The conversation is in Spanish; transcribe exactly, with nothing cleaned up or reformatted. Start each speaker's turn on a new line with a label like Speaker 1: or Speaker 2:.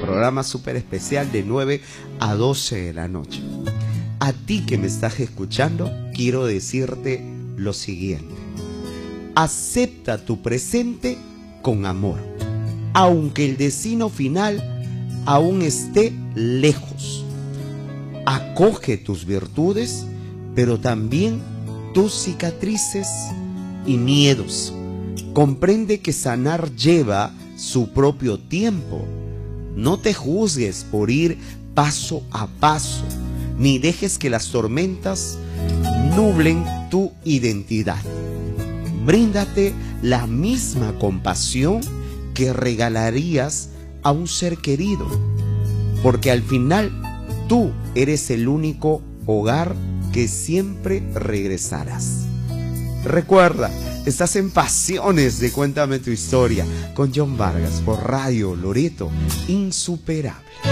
Speaker 1: programa súper especial de nueve a doce de la noche. A ti que me estás escuchando, quiero decirte lo siguiente. Acepta tu presente con amor, aunque el destino final aún esté lejos. Acoge tus virtudes, pero también tus cicatrices y miedos. Comprende que sanar lleva su propio tiempo. No te juzgues por ir paso a paso, ni dejes que las tormentas nublen tu identidad. Bríndate la misma compasión que regalarías a un ser querido, porque al final tú eres el único hogar que siempre regresarás. Recuerda, estás en Pasiones de Cuéntame tu Historia con John Vargas por Radio Loreto, insuperable.